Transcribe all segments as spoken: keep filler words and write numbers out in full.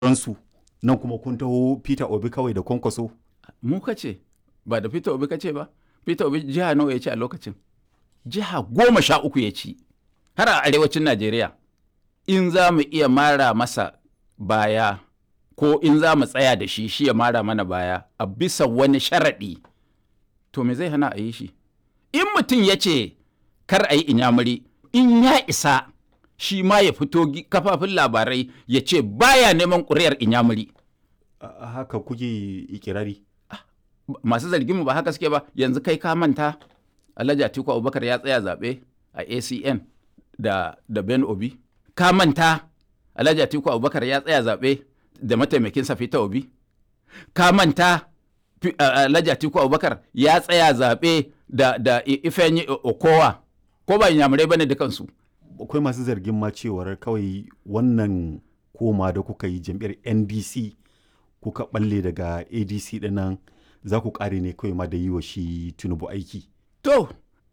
ransu nan kuma kun taho Peter Obi kawai da Kwankwaso. Mu kace ba da Peter Obi kace ba. Peter Obi jiha nawa ya ci a lokacin? Jiha goma sha uku ya ci har a arewacin Najeriya. In za mu iya mara masa baya ko in za mu tsaya da shi shi ya mara mana baya a bisa wani sharaɗi, to me zai hana a yi shi? In mutum ya ce kar a yi inyamuri, in ya isa shi ma ya fito kafafin labarai ya ce baya neman ƙuri'ar inyamuri. Haka kuke ikirari? Masu zargin mu ba haka suke ba. Yanzu kai ka manta Alhaji Atiku Abubakar ya tsaya zaɓe a A C N da, da Ben Obi. Ka manta Alhaji Atiku Abubakar ya tsaya zaɓe da mataimakinsa Peter Obi. Ka manta Alhaji Atiku Abubakar ya tsaya zaɓe da, da Ifeanyi Okowa, ko ba inyamurai bane dukansu. Akwai masu zargin ma cewar kawai wannan koma da kuka yi jam'iyyar N D C kuka balle daga A D C dinnan za ku kare ne kawai ma da yi wa shi Tinubu aiki. To,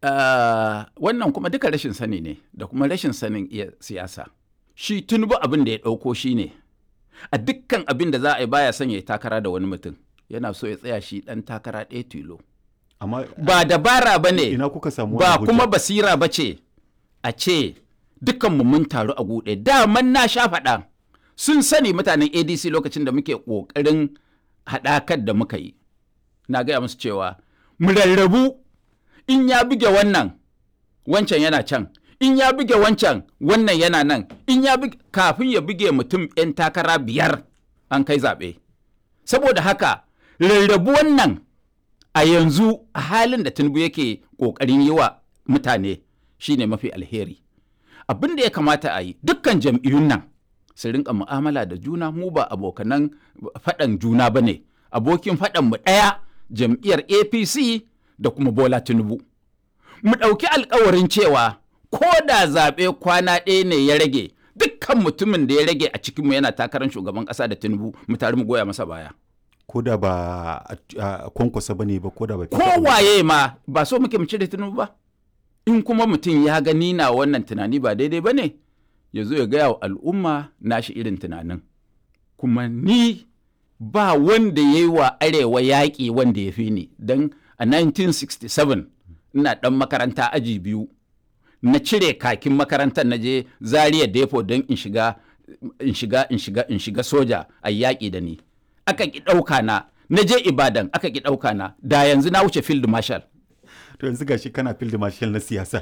uh, wannan kuma duka rashin sani ne da kuma rashin sanin iya siyasa. Shi Tinubu abin da ya ɗauko shi ne, a dukkan abin da za a yi baya son ya yi takara da wani mutum. Yana so ya tsaya shi ɗan takara ɗaya tilo. Amma ba dabara ba ne, ina kuka samu ba kuma basira ba ce a ce dukkanmu mun taru a guɗe. Daman na sha faɗa sun sani mutanen A D C lokacin da muke ƙoƙarin haɗakar da muka yi. Na gaya musu cewa mu rarrabu, in ya buge wannan wancan yana can, in ya buge wancan wannan yana nan, in ya buge, kafin ya buge mutum 'yan takara biyar an kai zaɓe. Saboda haka rarrabu wannan a yanzu a halin da Tinubu yake ƙoƙarin yi wa mutane shine mafi alheri. Abin da ya kamata a yi, dukkan jam'iyyun nan su rinka mu'amala da juna. Mu ba abokanan faɗan juna ba ne. Abokin faɗan mu ɗaya, jam'iyyar A P C da kuma Bola Tinubu. Mu ɗauki alkawarin cewa ko da zaɓe kwana ɗaya ne ya rage, dukkan mutumin da ya rage a cikinmu yana takarar shugaban ƙasa da Tinubu, mu tare mu goya masa baya. Ko da ba a Kwankwasa ba ne ba, ko da ba kowaye ma ba so muke mu cire Tinubu ba. In kuma mutum ya gani na wannan tunani ba daidai ba ne, ya zo ya gaya wa al'umma nashi irin tunanin. Kuma ni ba wanda ya yi wa arewa yaƙi wanda ya fi ni, don a nineteen sixty-seven ina ɗan makaranta aji biyu, na cire kakin makarantar na je Zaria Depo don in shiga in shiga in shiga in shiga soja a yaƙi da ni. Aka ki ɗauka na, na je Ibadan aka ki ɗauka na, da yanzu na wuce field marshal. To yanzu gashi kana field marshal na siyasa.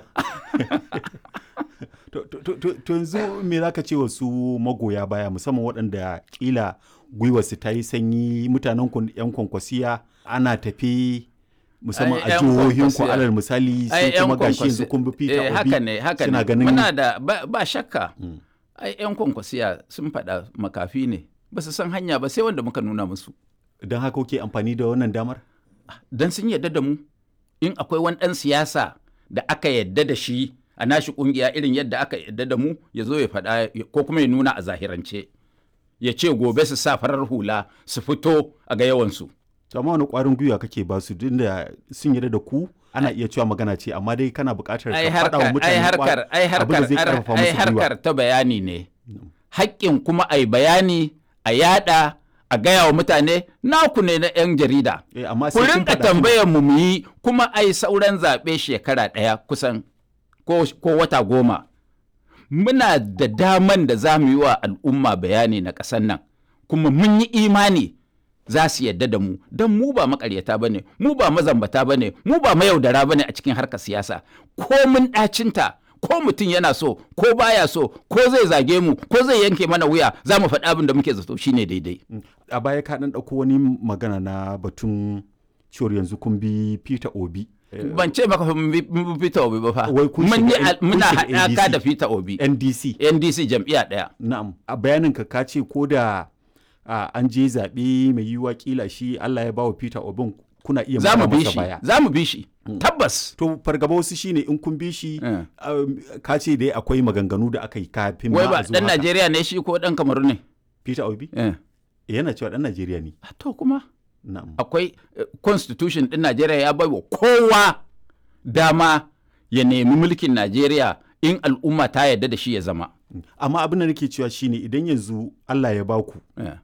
To yanzu me za ka ce wa su magoya baya, musamman waɗanda ƙila gwiwarsu ta yi sanyi, mutanen ku yan Kwankwasiya ana tafi musamman a jihohin ku alal misali sai kuma gashi yanzu kun bi Peter Obi. Haka ne, haka ne. Muna da ba shakka. Ai yan Kwankwasiya sun faɗa makafi ne. Ba su san hanya ba sai wanda muka nuna musu. Don haka kuke amfani da wannan damar? Don sun yarda da mu. In akwai wani ɗan siyasa da aka yarda da shi a nashi ƙungiya irin yadda aka yarda da mu, ya zo ya faɗa ko kuma ya nuna a zahirance. Ya ce gobe su sa farar hula su fito a ga yawansu. Amma wani ƙwarin gwiwa kake ba su din da sun yarda da ku? Ana iya cewa magana ce, amma dai kana buƙatar ka faɗa wa mutane abin da zai ƙarfafa musu gwiwa. Ai harkar ta bayani ne. Haƙƙin kuma a yi bayani, a yaɗa, a gaya wa mutane naku ne na 'yan jarida. Ku rinka tambayar mu mu yi, kuma ai sauran zaɓe shekara ɗaya kusan ko, ko wata goma. Muna da daman da za mu yi wa al'umma bayani na ƙasar nan, kuma mun yi imani za su yadda da mu, don mu ba makaryata ba ne, mu ba mazambata ba ne, mu ba mayaudara ba ne a cikin harkar siyasa. Ko mun ɗacinta, ko mutum yana so, ko baya so, ko zai zage mu, ko zai yanke mana wuya, za mu faɗi abin da muke zato shi ne daidai. A baya ka ɗan ɗauko wani magana na batun cewar yanzu kun bi Peter Obi. Ban ce maka mun bi Peter Obi ba fa. Muna haɗaka da Peter Obi. N D C. N D C jam'iyya ɗaya. Na'am. A bayanin ka ka ce ko da an je zaɓe mai yiwuwa kila shi Allah ya bawa Peter Obi kuna iya mara masa baya. Za mu bi shi. Tabbas. To fargaba wasu shine in kun bi shi ka ce dai akwai maganganu da aka yi kafin ma a zuwa. Wai ba ɗan Najeriya ne shi ko ɗan Kamaru ne? Peter Obi? Yana cewa ɗan Najeriya ne. To kuma. Na'am. Akwai constitution ɗin Najeriya ya bai wa kowa dama ya nemi mulkin Najeriya in al'umma ta yarda da shi ya zama. Amma abin da nake cewa shine idan yanzu Allah ya baku